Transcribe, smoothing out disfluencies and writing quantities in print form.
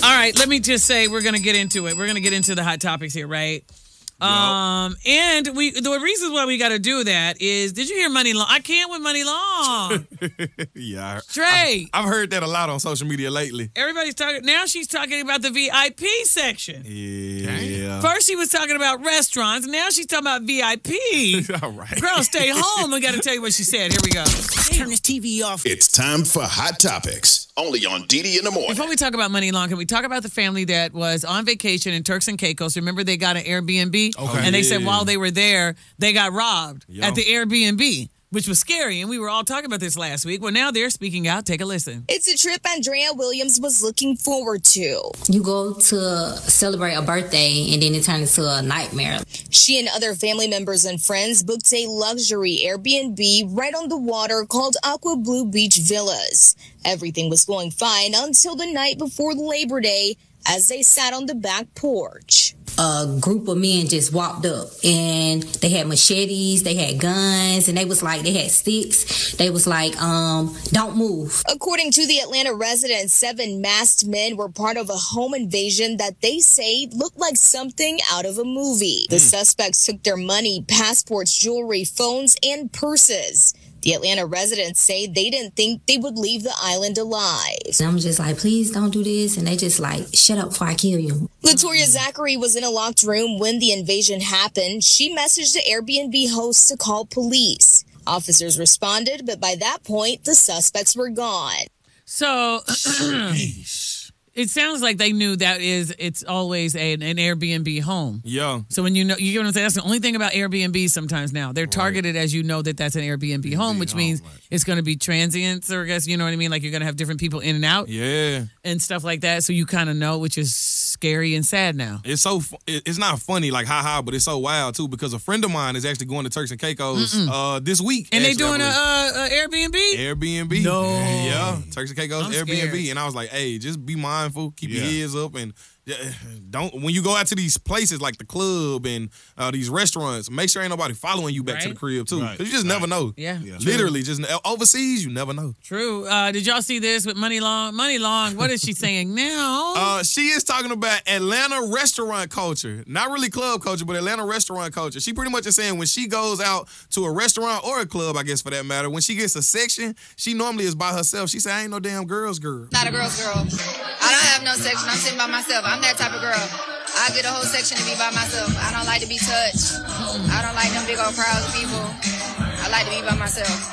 All right, let me just say we're going to get into it. We're going to get into the hot topics here, right? And the reasons why we got to do that is, did you hear Money Long? I can't with Money Long. Yeah. Trey. I've heard that a lot on social media lately. Everybody's talking. Now she's talking about the VIP section. Yeah. First she was talking about restaurants. Now she's talking about VIP. All right. Girl, stay home. I got to tell you what she said. Here we go. Turn this TV off. It's time for Hot Topics, only on DD in the Morning. Before we talk about Money Long, can we talk about the family that was on vacation in Turks and Caicos? Remember they got an Airbnb? Okay. And they said while they were there, they got robbed Yeah. at the Airbnb, which was scary. And we were all talking about this last week. Well, now they're speaking out. Take a listen. It's a trip Andrea Williams was looking forward to. You go to celebrate a birthday and then it turns into a nightmare. She and other family members and friends booked a luxury Airbnb right on the water called Aqua Blue Beach Villas. Everything was going fine until the night before Labor Day as they sat on the back porch. A group of men just walked up and they had machetes, they had guns, and they had sticks. They was like, don't move. According to the Atlanta residents, 7 masked men were part of a home invasion that they say looked like something out of a movie. The suspects took their money, passports, jewelry, phones, and purses. The Atlanta residents say they didn't think they would leave the island alive. And I'm just like, please don't do this. And they just like, shut up before I kill you. Latoya Zachary was in a locked room when the invasion happened. She messaged the Airbnb host to call police. Officers responded, but by that point, the suspects were gone. So it sounds like they knew it's always an Airbnb home. Yeah. So when you get what I'm saying, that's the only thing about Airbnb sometimes now. They're targeted as you know that's an Airbnb home, which means it's going to be transients, or I guess, you know what I mean? Like you're going to have different people in and out. Yeah. And stuff like that. So you kind of know, which is scary and sad now. It's it's not funny, like haha, but it's so wild too, because a friend of mine is actually going to Turks and Caicos this week. And actually, they doing a Airbnb? Airbnb. No. Yeah. Turks and Caicos, I'm Airbnb. scared. And I was like, hey, just be mindful, keep your heads up, and don't, when you go out to these places like the club and these restaurants, make sure ain't nobody following you back to the crib too, because you just never know. Yeah. Literally, just overseas, you never know. True. Did y'all see this with Money Long? Money Long, what is she saying now? She is talking about Atlanta restaurant culture. Not really club culture, but Atlanta restaurant culture. She pretty much is saying when she goes out to a restaurant or a club, I guess for that matter, when she gets a section, she normally is by herself. She said, I ain't no damn girl's girl. Not a girl's girl. I don't have no section. I'm sitting by myself. I'm that type of girl. I get a whole section to be by myself. I don't like to be touched. I don't like them big old crowds of people. I like to be by myself.